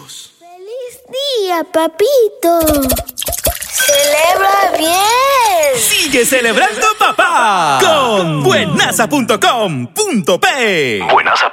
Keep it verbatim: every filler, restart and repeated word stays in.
hijos. ¡Feliz día, papito! ¡Celebra bien! ¡Sigue celebrando, papá! Con buenaza punto com punto pe. Buenaza.